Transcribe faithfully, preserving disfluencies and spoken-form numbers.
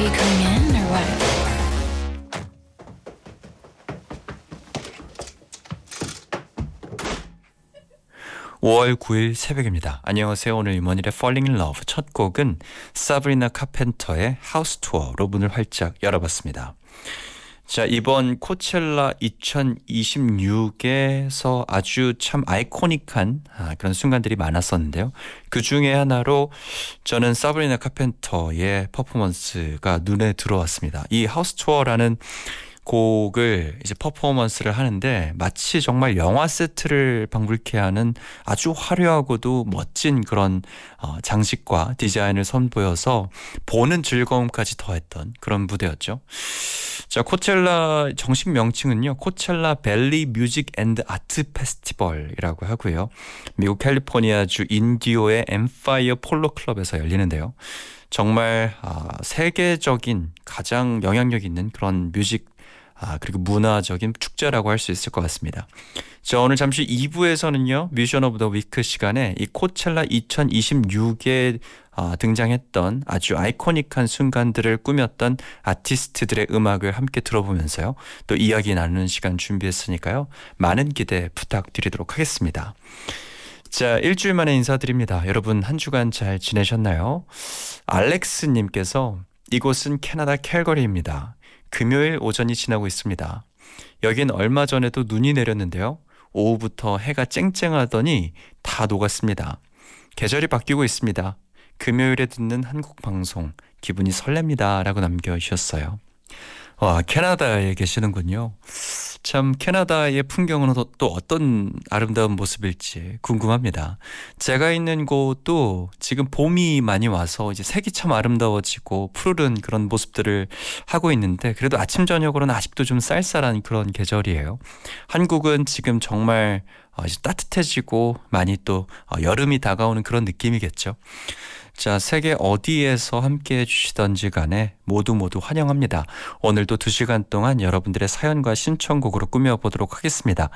you coming in or what? 오월 구일 새벽입니다. 안녕하세요. 오늘 임원일의 Falling in Love 첫 곡은 사브리나 카펜터의 하우스 투어로 문을 활짝 열어봤습니다. 자, 이번 코첼라 이천이십육에서 아주 참 아이코닉한 그런 순간들이 많았었는데요. 그 중에 하나로 저는 사브리나 카펜터의 퍼포먼스가 눈에 들어왔습니다. 이 하우스 투어라는 곡을 이제 퍼포먼스를 하는데 마치 정말 영화 세트를 방불케 하는 아주 화려하고도 멋진 그런 어, 장식과 디자인을 선보여서 보는 즐거움까지 더했던 그런 무대였죠. 자, 코첼라 정식 명칭은요, 코첼라 밸리 뮤직 앤드 아트 페스티벌이라고 하고요. 미국 캘리포니아주 인디오의 엠파이어 폴로 클럽에서 열리는데요. 정말 아, 세계적인 가장 영향력 있는 그런 뮤직 아, 그리고 문화적인 축제라고 할 수 있을 것 같습니다. 자, 오늘 잠시 이 부에서는요, 뮤지션 오브 더 위크 시간에 이 코첼라 이천이십육에 아, 등장했던 아주 아이코닉한 순간들을 꾸몄던 아티스트들의 음악을 함께 들어보면서요, 또 이야기 나누는 시간 준비했으니까요, 많은 기대 부탁드리도록 하겠습니다. 자, 일주일 만에 인사드립니다. 여러분 한 주간 잘 지내셨나요? 알렉스님께서 이곳은 캐나다 캘거리입니다. 금요일 오전이 지나고 있습니다. 여긴 얼마 전에도 눈이 내렸는데요. 오후부터 해가 쨍쨍하더니 다 녹았습니다. 계절이 바뀌고 있습니다. 금요일에 듣는 한국 방송 기분이 설렙니다. 라고 남겨주셨어요. 와, 캐나다에 계시는군요. 참 캐나다의 풍경은 또 어떤 아름다운 모습일지 궁금합니다. 제가 있는 곳도 지금 봄이 많이 와서 이제 색이 참 아름다워지고 푸르른 그런 모습들을 하고 있는데, 그래도 아침 저녁으로는 아직도 좀 쌀쌀한 그런 계절이에요. 한국은 지금 정말 이제 따뜻해지고 많이 또 여름이 다가오는 그런 느낌이겠죠. 자, 세계 어디에서 함께 해주시던지 간에 모두 모두 환영합니다. 오늘도 두 시간 동안 여러분들의 사연과 신청곡으로 꾸며보도록 하겠습니다.